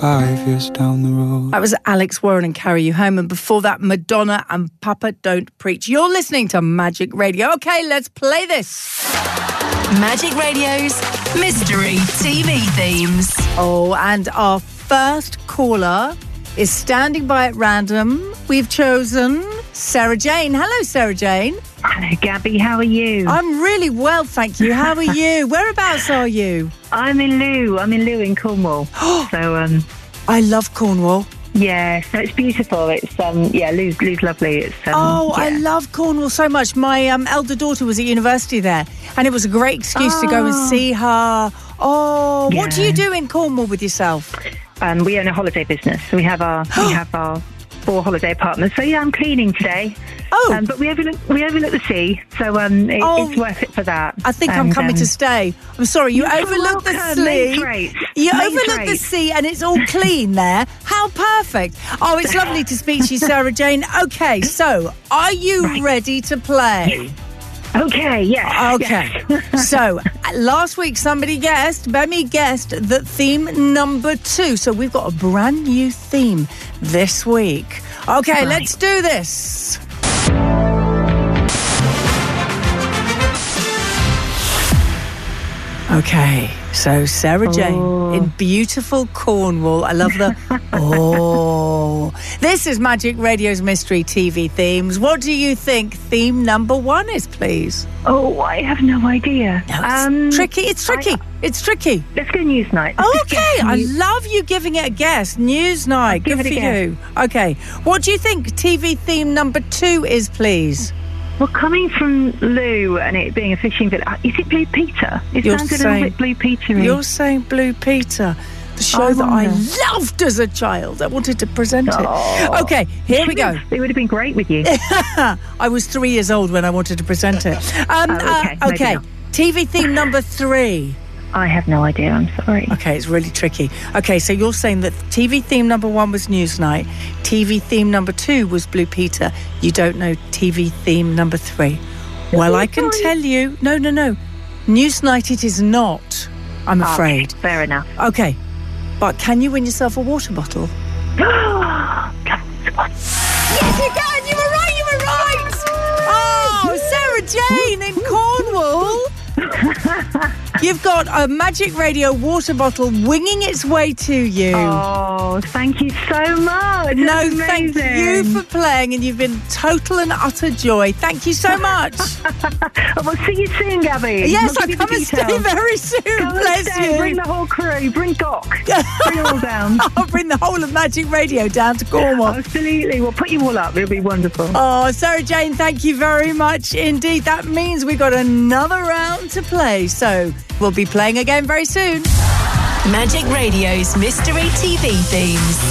5 years down the road. That was Alex Warren and Carry You Home. And before that, Madonna and Papa Don't Preach. You're listening to Magic Radio. Okay, let's play this. Magic Radio's Mystery TV Themes. Oh, and our first caller is standing by at random. We've chosen Sarah Jane. Hello, Sarah Jane. Hello, Gabby. How are you? I'm really well, thank you. How are you? Whereabouts are you? I'm in Looe. in Cornwall. So, I love Cornwall. yeah, so it's beautiful. It's Looe's lovely. It's I love Cornwall so much. My elder daughter was at university there, and it was a great excuse to go and see her. Oh, what do you do in Cornwall with yourself? We own a holiday business. So we have our 4 holiday apartments. So yeah, I'm cleaning today. Oh, but we overlook the sea, so it's worth it for that. I think I'm coming to stay. I'm sorry, you overlook the sea. You overlook the sea, and it's all clean there. How perfect! Oh, it's lovely to speak to you, Sarah Jane. Okay, so are you ready to play? Okay, yes. Okay. Yes. So, last week Bemi guessed that theme number 2. So we've got a brand new theme this week. Okay, let's do this. Okay, so Sarah Jane in beautiful Cornwall. I love the This is Magic Radio's Mystery TV Themes. What do you think theme number 1 is, please? Oh, I have no idea. No, it's tricky. It's tricky. Let's go Newsnight. Okay, I love you giving it a guess. Newsnight, good for you. Okay, what do you think TV theme number 2 is, please? Well, coming from Looe and it being a fishing village, is it Blue Peter? It sounds a little bit Blue Peter-y. You're saying Blue Peter, the show that I loved as a child. I wanted to present it. Okay, here we go. It would have been great with you. I was 3 years old when I wanted to present it. Okay. TV theme number 3. I have no idea, I'm sorry. Okay, it's really tricky. Okay, so you're saying that TV theme number 1 was Newsnight, TV theme number 2 was Blue Peter. You don't know TV theme number 3. Well, I can tell you... No. Newsnight it is not, I'm afraid. Okay, fair enough. Okay, but can you win yourself a water bottle? Yes, you can! You were right! Oh, Sarah Jane in Cornwall! You've got a Magic Radio water bottle winging its way to you. Oh, thank you so much. No, thank you for playing, and you've been total and utter joy. Thank you so much. We'll see you soon, Gabby. Yes, I'll come and stay very soon. Bless you. Bring the whole crew. Bring Doc. Bring it all down. I'll bring the whole of Magic Radio down to Cornwall. Absolutely. We'll put you all up. It'll be wonderful. Oh, Sarah Jane, thank you very much indeed. That means we've got another round to play. So we'll be playing again very soon. Magic Radio's Mystery TV Themes.